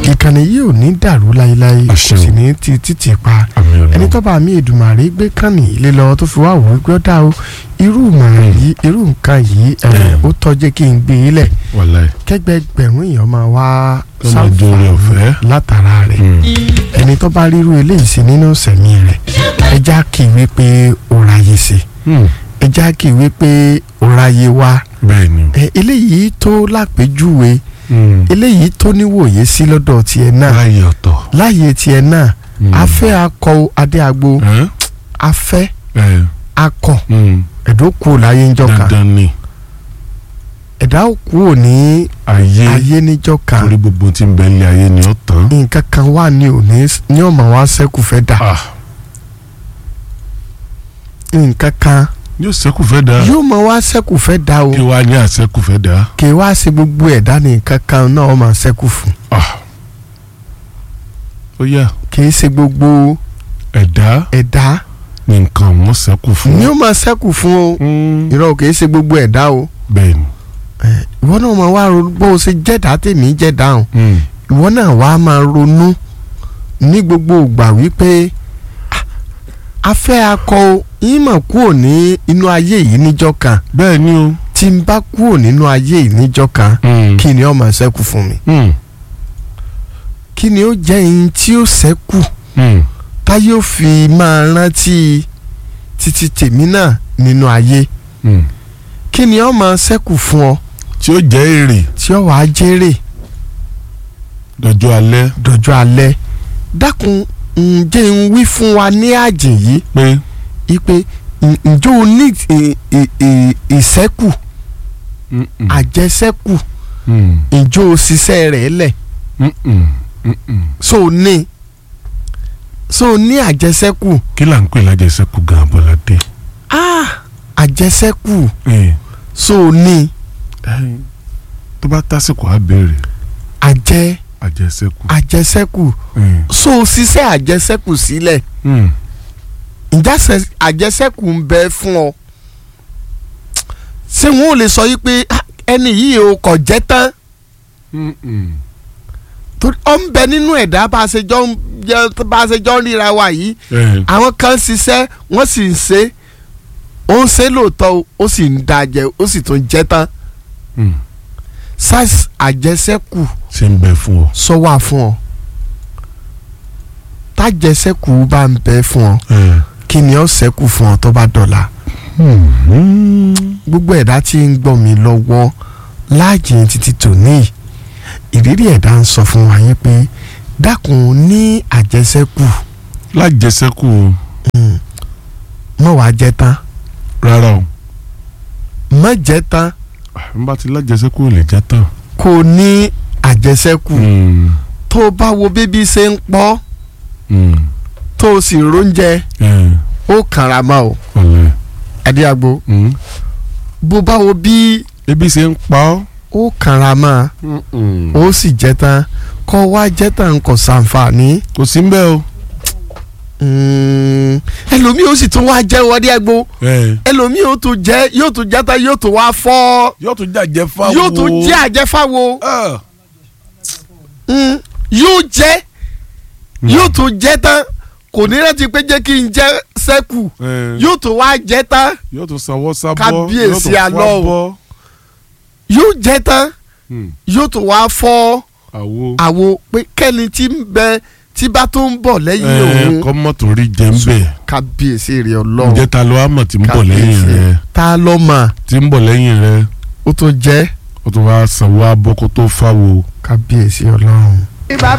ìkànnì yìí ò ní dàrú láéláé kò sì ní títì pa ẹni tó bá mi Èdùmàrè gbé kànnì ilé lọ tó fi wá wò ó gbé ọ̀dà o irú ìmọ̀ràn yìí irú nǹkan yìí ó tọ́jú kí n gbé e lẹ̀ kẹgbẹgbẹ̀rún èèyàn máa wá sáfà látara rẹ̀ ẹni tó bá rírú eléyìí sí nínú sẹ̀mí rẹ̀ ẹja kì í wí pé ó ráyè sí ẹja kì í wí pé ó ráyè wá eléyìí tó lápèjúwe eléyìí tó níwòye sí lọ́dọ̀ tiẹ̀ náà láyé tiẹ̀ náà afẹ́ akọ adé agbo afẹ́ akọ ẹ̀dọ́ kú láyé ńjọ́ kan ẹ̀dá kú ò ní ayé níjọ́ kan torí gbogbo tí ń bẹ ní ayé ni ó tán nǹkan kan wà ní òní ní ọmọ wa ṣẹ́kù fẹ́ dà nǹkan kan yóò ṣẹ́kù fẹ́ dà yóò mọ wá ṣẹ́kù fẹ́ dà o kí wàá ní àṣẹ́kù fẹ́ dà kí wàá ṣe gbogbo ẹ̀dá ní nǹkan kan náà ó máa ṣẹ́kù fún ó yá kì í ṣe gbogbo ẹ̀dá ní nǹkan wọn ṣẹ́kù fún ni ó máa ṣẹ́kù fún o irọ́ kì í ṣe gbogbo ẹ̀dá o bẹ́ẹ̀ni ìwọ náà máa wá ronú bó o ṣe jẹ́dá tèmi jẹ́dá o ìwọ náà wá máa ronú ní gbogbo ìgbà wípé afẹ́ akọ yín mà kúrò ní inú ayé yìí níjọ́ kan bẹ́ẹ̀ ni o tí n bá kúrò nínú ayé yìí níjọ́ kan kí ni ó máa ṣẹ́kù fún mi kí ni ó jẹ́ yín tí ó ṣẹ́kù táyé ó fi máa rántí títí tèmi náà nínú ayé kí ni ó máa ṣẹ́kù fún ọ tí ó jẹ́ èrè tí ó wàá jèrè dọjọ́ alẹ́ dákun ǹjẹ́ ń wí fún wa ní àjìn yìí pé ipe ǹjẹ́ o ní ìṣẹ́kù àjẹsẹ́kù ǹjẹ́ o ṣiṣẹ́ rẹ̀ lẹ̀ so ní àjẹsẹ́kù. kí là ń pè lájẹsẹ́kù gan-an Bọ́ládé. àjẹsẹ́kù so ní. tó bá tásìkò á béèrè. àjẹsẹ́kù so ṣiṣẹ́ àjẹsẹ́kù sílẹ̀ ǹjẹ́ àjẹsẹ́kù ń bẹ fún ọ ṣé wọn ò lè sọ yìí pé ẹni yìí ò kọ̀ jẹ́ tán torí ọ ń bẹ nínú ẹ̀dá bá a ṣe jọ ń ríra wa yìí àwọn kan ṣiṣẹ́ wọ́n sì ń ṣe ó ń ṣe lóòótọ́ ó sì ń da jẹ ó sì tún jẹ́ tán sars àjẹsẹ́kù ṣe ń bẹ fún ọ sọ wà fún ọ tájẹsẹ́kù bá ń bẹ fún ọ kí ni ó ṣẹ́kù fún ọ tó bá dọ̀la gbogbo ẹ̀dá tí ń gbọ́ mi lọ́wọ́ láàjìn títí tòní ìrírí ẹ̀dá ń sọ fún wa yín pé dákun ní àjẹsẹ́kù lájẹsẹ́kù mọ̀ wá jẹ́ tán rárá o mọ̀ jẹ́ tán n bá ti lájẹsẹ́kù ò lè jẹ́ tán kò ní àjẹsẹ́kù tó o bá wo bébí ṣe ń pọ̀ tó o sì róúnjẹ ó kàrà mọ́ o adéagbo bó bá wo bí ebi ṣe ń pa ọ́ ó kàrà mọ́ ó sì jẹ́ tán kọ́ wá jẹ́ tán kò ṣàǹfààní. kò sí ń bẹ́ o. ẹlòmíì ó sì tún wá jẹ́ wọ́dí ẹgbó ẹlòmíì ó tún jẹ́ yóò tún jẹ́ tán yóò tún wá fọ́ yóò tún jẹ́ àjẹfáwo yóò tún jẹ́ àjẹfáwo yóò jẹ́ yóò tún jẹ́ tán kò ní rántí pé jẹ́ kí n jẹ́ sẹ́kù yóò tún wá jẹ́ tán yóò tún sanwó sábọ́ kábíyèsí àlọ́ o yóò jẹ́ tán yóò tún wá fọ́ àwo pé kẹ́ni tí ń bẹ tí bá tó ń bọ̀ lẹ́yìn òun kọ́ mọ́tò rí jẹ́ ń bẹ̀ kábíyèsí rẹ̀ ọlọ́run ǹjẹ́ ta ló wá mọ̀ tí ń bọ̀ lẹ́yìn rẹ̀ ta ló mọ̀ tí ń bọ̀ lẹ́yìn rẹ̀ ó tún jẹ́ ó tún wá sanwó abọ́ kó tó fáwo kábíyèsí ọlọ́run.